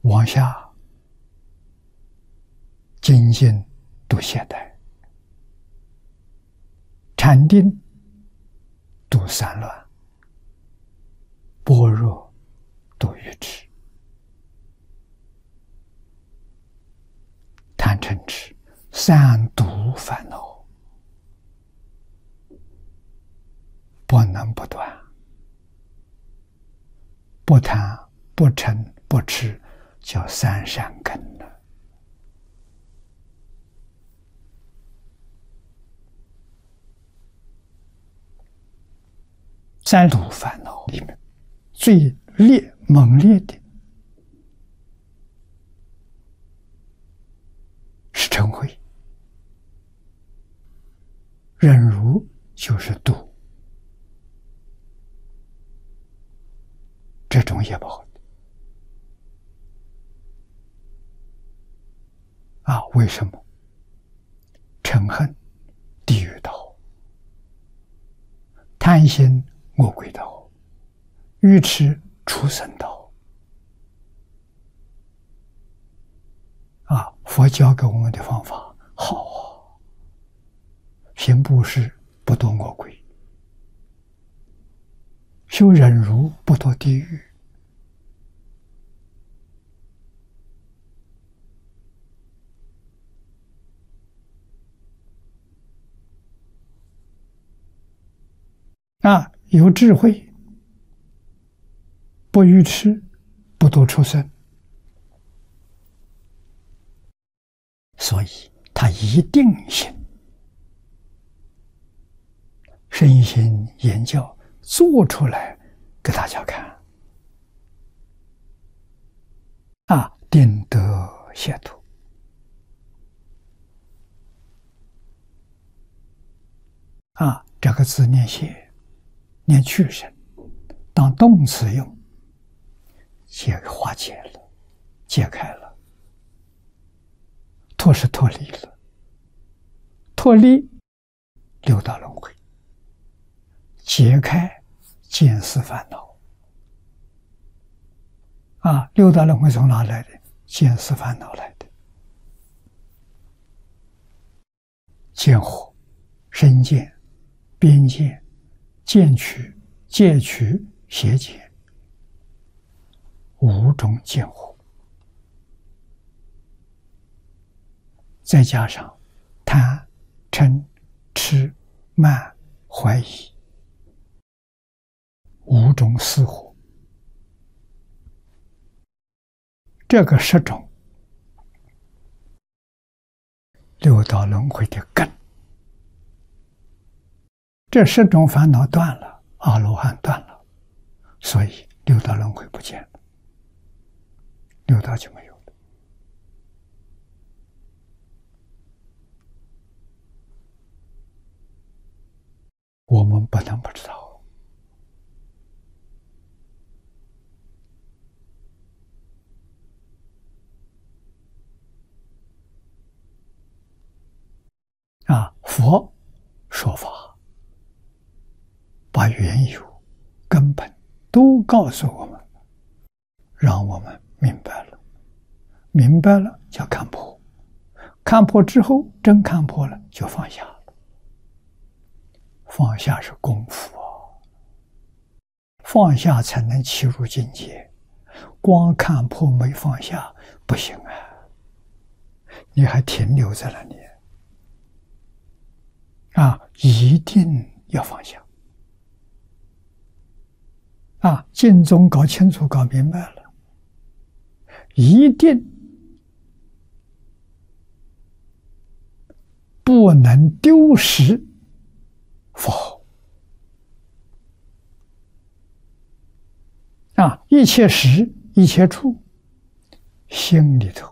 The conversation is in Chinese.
往下精进度现代，禅定度散乱，般若度愚痴，贪嗔痴三毒烦恼不能不断，不贪不嗔不痴叫三善根了。三毒烦恼里面最猛烈的是嗔恚，忍辱就是毒，这种也不好啊！为什么？嗔恨地狱道，贪心恶鬼道，愚痴畜生道啊！佛教给我们的方法好啊，行布施不堕恶鬼，修忍辱不堕地狱，啊，有智慧，不愚痴，不堕畜生，所以他一定行身心言教做出来给大家看啊，定得解脱啊，这个字念写，念去声，当动词用，化解了，解开了，脱是脱离了，脱离六道轮回，解开见思烦恼啊！六道轮回从哪来的？见思烦恼来的。见惑、身见、边见、见取、戒取、邪见，五种见惑，再加上贪、嗔、痴、慢、怀疑，五种思惑，这个10种六道轮回的根。这10种烦恼断了，阿罗汉断了，所以六道轮回不见了，六道就没有了。我们不能不知道啊！佛说法把缘由根本都告诉我们，让我们明白了，明白了叫看破，看破之后真看破了就放下了，放下是功夫啊，放下才能契入境界，光看破没放下不行啊，你还停留在那里啊！一定要放下啊！净宗搞清楚搞明白了，一定不能丢失佛啊！一切时一切处，心里头